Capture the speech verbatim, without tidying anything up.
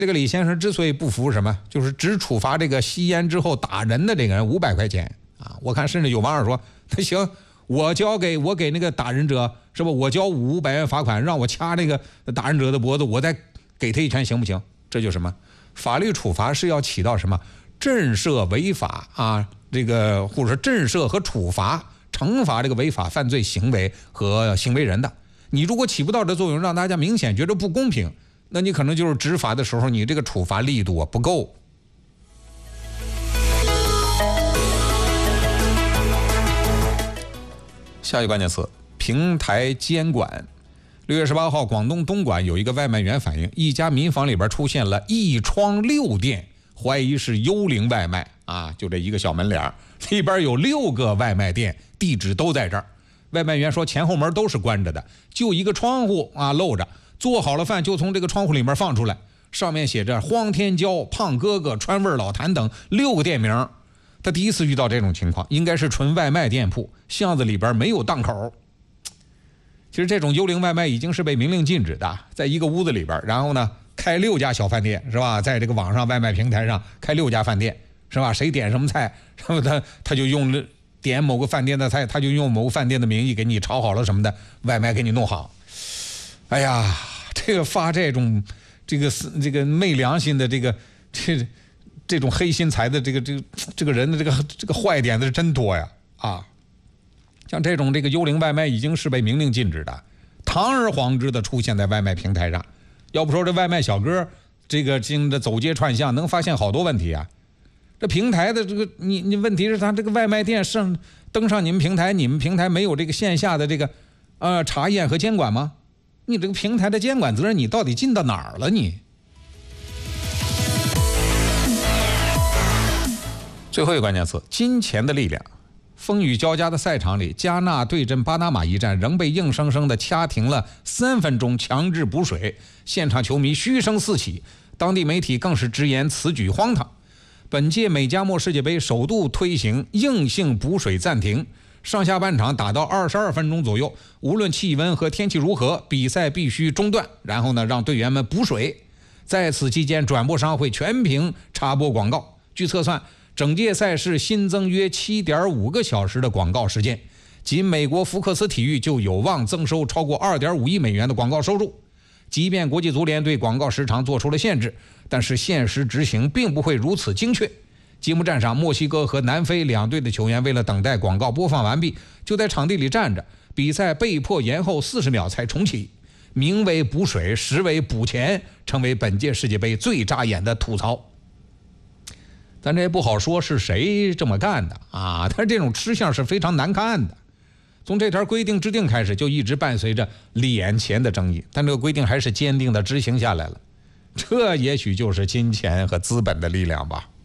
这个李先生之所以不服什么，就是只处罚这个吸烟之后打人的这个人五百块钱啊！我看甚至有网友说，那行，我交给我给那个打人者是吧？我交五百元罚款，让我掐这个打人者的脖子，我再给他一拳行不行？这就什么？法律处罚是要起到什么震慑违法啊？这个或者说震慑和处罚、惩罚这个违法犯罪行为和行为人的。你如果起不到这作用，让大家明显觉得不公平。那你可能就是执法的时候，你这个处罚力度啊不够。下一个关键词：平台监管。六月十八号，广东东莞有一个外卖员反映，一家民房里边出现了一窗六店，怀疑是幽灵外卖啊！就这一个小门脸，里边有六个外卖店，地址都在这儿。外卖员说前后门都是关着的，就一个窗户啊露着。做好了饭就从这个窗户里面放出来，上面写着荒天骄、胖哥哥、川味老坛等六个店名。他第一次遇到这种情况，应该是纯外卖店铺，巷子里边没有档口。其实这种幽灵外卖已经是被明令禁止的，在一个屋子里边，然后呢开六家小饭店是吧？在这个网上外卖平台上开六家饭店是吧？谁点什么菜，然后他他就用点某个饭店的菜，他就用某个饭店的名义给你炒好了什么的，外卖给你弄好。哎呀，这个发这种这个这个昧良心的这个这这种黑心财的这个这个这个人的这个这个坏点子真多呀啊！像这种这个幽灵外卖已经是被明令禁止的，堂而皇之的出现在外卖平台上。要不说这外卖小哥这个经的走街串巷，能发现好多问题啊。这平台的这个你你问题是他这个外卖店上登上你们平台，你们平台没有这个线下的这个呃查验和监管吗？你这个平台的监管责任你到底尽到哪儿了你？最后一个关键词：金钱的力量。风雨交加的赛场里，加纳对阵巴拿马一战仍被硬生生的掐停了三分钟，强制补水，现场球迷嘘声四起，当地媒体更是直言此举荒唐。本届美加墨世界杯首度推行硬性补水暂停。上下半场打到二十二分钟左右，无论气温和天气如何，比赛必须中断，然后呢让队员们补水。在此期间，转播商会全屏插播广告。据测算，整届赛事新增约 七点五个小时的广告时间，仅美国福克斯体育就有望增收超过 二点五亿美元的广告收入。即便国际足联对广告时长做出了限制，但是现实执行并不会如此精确。揭幕战上，墨西哥和南非两队的球员为了等待广告播放完毕，就在场地里站着，比赛被迫延后四十秒才重启。名为补水，实为补钱，成为本届世界杯最扎眼的吐槽。咱这也不好说是谁这么干的啊，但是这种吃相是非常难看的。从这条规定制定开始，就一直伴随着脸钱的争议，但这个规定还是坚定的执行下来了。这也许就是金钱和资本的力量吧。